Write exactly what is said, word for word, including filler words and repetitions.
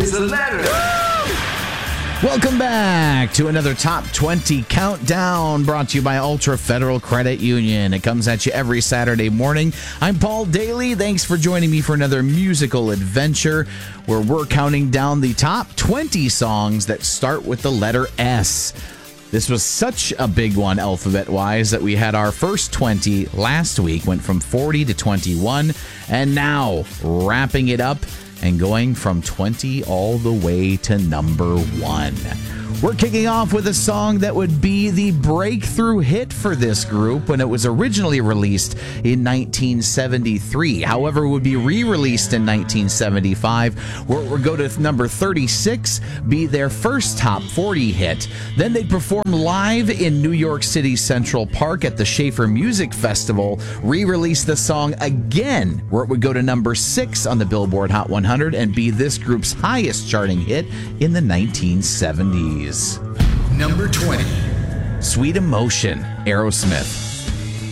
is the letter. Welcome back to another Top twenty Countdown brought to you by Ultra Federal Credit Union. It comes at you every Saturday morning. I'm Paul Daly. Thanks for joining me for another musical adventure where we're counting down the top twenty songs that start with the letter S. This was such a big one alphabet-wise that we had our first twenty last week, went from forty to twenty-one, and now wrapping it up and going from twenty all the way to number one. We're kicking off with a song that would be the breakthrough hit for this group when it was originally released in nineteen seventy-three. However, it would be re-released in nineteen seventy-five, where it would go to number thirty-six, be their first top forty hit. Then they'd perform live in New York City Central Park at the Schaefer Music Festival, re-release the song again, where it would go to number six on the Billboard Hot one hundred and be this group's highest charting hit in the nineteen seventies. Number twenty. Sweet Emotion, Aerosmith.